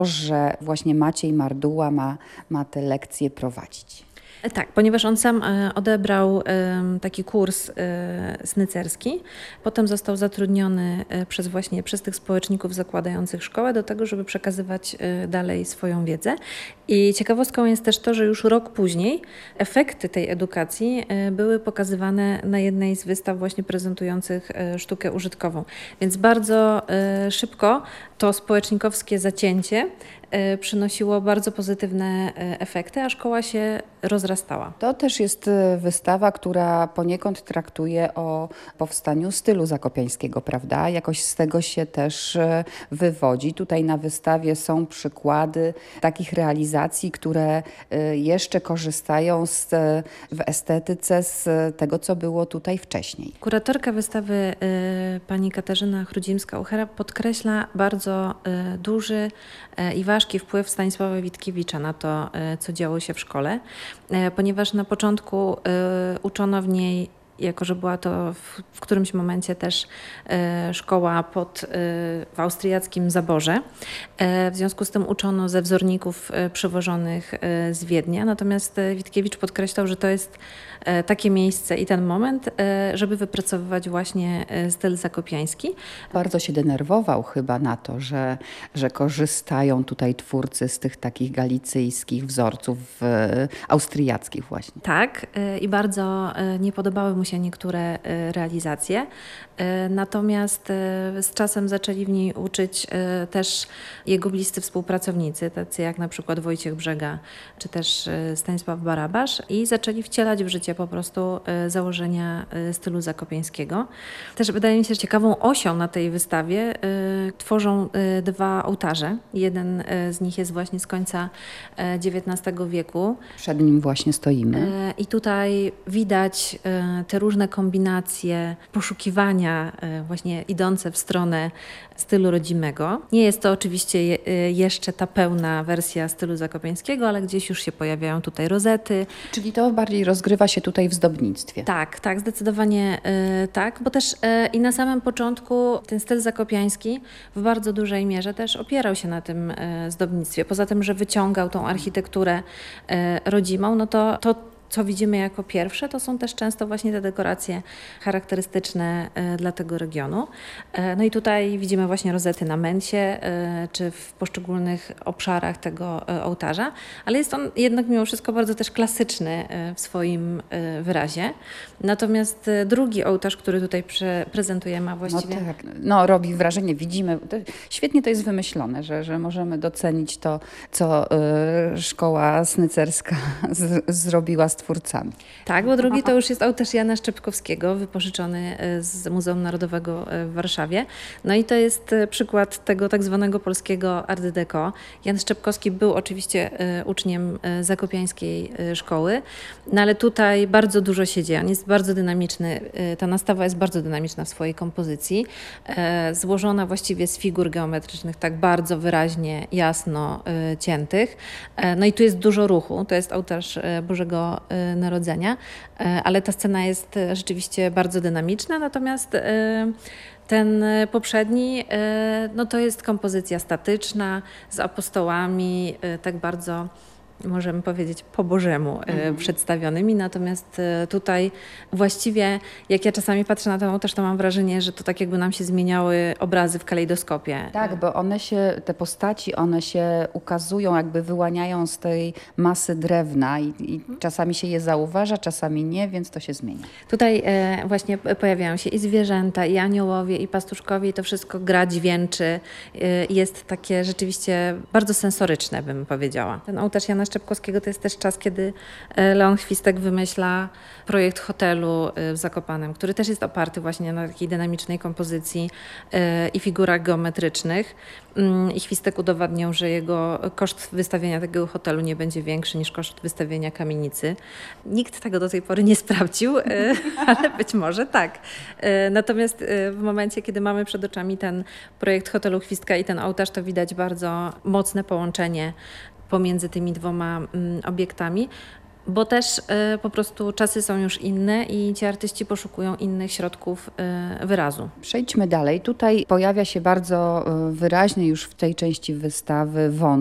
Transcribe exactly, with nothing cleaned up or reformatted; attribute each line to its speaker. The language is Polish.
Speaker 1: że właśnie Maciej Marduła ma, ma te lekcje prowadzić?
Speaker 2: Tak, ponieważ on sam odebrał taki kurs snycerski, potem został zatrudniony przez właśnie przez tych społeczników zakładających szkołę do tego, żeby przekazywać dalej swoją wiedzę. I ciekawostką jest też to, że już rok później efekty tej edukacji były pokazywane na jednej z wystaw właśnie prezentujących sztukę użytkową. Więc bardzo szybko to społecznikowskie zacięcie przynosiło bardzo pozytywne efekty, a szkoła się rozrastała.
Speaker 1: To też jest wystawa, która poniekąd traktuje o powstaniu stylu zakopiańskiego, prawda? Jakoś z tego się też wywodzi. Tutaj na wystawie są przykłady takich realizacji, które jeszcze korzystają z, w estetyce z tego, co było tutaj wcześniej.
Speaker 2: Kuratorka wystawy pani Katarzyna Chrudzimska-Uchera podkreśla bardzo duży i ważki wpływ Stanisława Witkiewicza na to, co działo się w szkole, ponieważ na początku uczono w niej, jako że była to w, w którymś momencie też e, szkoła pod, e, w austriackim zaborze. E, w związku z tym uczono ze wzorników e, przywożonych e, z Wiednia. Natomiast e, Witkiewicz podkreślał, że to jest e, takie miejsce i ten moment, e, żeby wypracowywać właśnie e, styl zakopiański.
Speaker 1: Bardzo się denerwował chyba na to, że, że korzystają tutaj twórcy z tych takich galicyjskich wzorców e, austriackich właśnie.
Speaker 2: Tak, e, i bardzo e, nie podobały mu się niektóre realizacje, natomiast z czasem zaczęli w niej uczyć też jego bliscy współpracownicy, tacy jak na przykład Wojciech Brzega czy też Stanisław Barabasz, i zaczęli wcielać w życie po prostu założenia stylu zakopiańskiego. Też wydaje mi się, że ciekawą osią na tej wystawie tworzą dwa ołtarze. Jeden z nich jest właśnie z końca dziewiętnastego wieku.
Speaker 1: Przed nim właśnie stoimy.
Speaker 2: I tutaj widać te różne kombinacje, poszukiwania właśnie idące w stronę stylu rodzimego. Nie jest to oczywiście jeszcze ta pełna wersja stylu zakopiańskiego, ale gdzieś już się pojawiają tutaj rozety.
Speaker 1: Czyli to bardziej rozgrywa się tutaj w zdobnictwie.
Speaker 2: Tak, tak, zdecydowanie tak, bo też i na samym początku ten styl zakopiański w bardzo dużej mierze też opierał się na tym zdobnictwie. Poza tym, że wyciągał tą architekturę rodzimą, no to to co widzimy jako pierwsze, to są też często właśnie te dekoracje charakterystyczne dla tego regionu. No i tutaj widzimy właśnie rozety na męcie, czy w poszczególnych obszarach tego ołtarza, ale jest on jednak mimo wszystko bardzo też klasyczny w swoim wyrazie. Natomiast drugi ołtarz, który tutaj prezentujemy, a właściwie...
Speaker 1: No tak, no robi wrażenie, widzimy, to, świetnie to jest wymyślone, że, że możemy docenić to, co y, szkoła snycerska z, zrobiła z twórcami.
Speaker 2: Tak, bo drugi to już jest ołtarz Jana Szczepkowskiego, wypożyczony z Muzeum Narodowego w Warszawie. No i to jest przykład tego tak zwanego polskiego art deco. Jan Szczepkowski był oczywiście uczniem zakopiańskiej szkoły, no ale tutaj bardzo dużo się dzieje. On jest bardzo dynamiczny, ta nastawa jest bardzo dynamiczna w swojej kompozycji, złożona właściwie z figur geometrycznych, tak bardzo wyraźnie, jasno ciętych. No i tu jest dużo ruchu, to jest ołtarz Bożego Narodzenia, ale ta scena jest rzeczywiście bardzo dynamiczna, natomiast ten poprzedni, no to jest kompozycja statyczna z apostołami, tak bardzo, możemy powiedzieć, po Bożemu mhm. przedstawionymi, natomiast tutaj właściwie, jak ja czasami patrzę na ten ołtarz, to mam wrażenie, że to tak jakby nam się zmieniały obrazy w kalejdoskopie.
Speaker 1: Tak, bo one się, te postaci, one się ukazują, jakby wyłaniają z tej masy drewna i, i mhm. czasami się je zauważa, czasami nie, więc to się zmienia.
Speaker 2: Tutaj e, właśnie pojawiają się i zwierzęta, i aniołowie, i pastuszkowie, i to wszystko gra, dźwięczy. E, jest takie rzeczywiście bardzo sensoryczne, bym powiedziała. Ten ołtarz Jana Szczepkowskiego to jest też czas, kiedy Leon Chwistek wymyśla projekt hotelu w Zakopanem, który też jest oparty właśnie na takiej dynamicznej kompozycji i figurach geometrycznych. I Chwistek udowadniał, że jego koszt wystawienia tego hotelu nie będzie większy niż koszt wystawienia kamienicy. Nikt tego do tej pory nie sprawdził, ale być może tak. Natomiast w momencie, kiedy mamy przed oczami ten projekt hotelu Chwistka i ten ołtarz, to widać bardzo mocne połączenie pomiędzy tymi dwoma obiektami. Bo też y, po prostu czasy są już inne i ci artyści poszukują innych środków y, wyrazu.
Speaker 1: Przejdźmy dalej. Tutaj pojawia się bardzo y, wyraźnie już w tej części wystawy wątek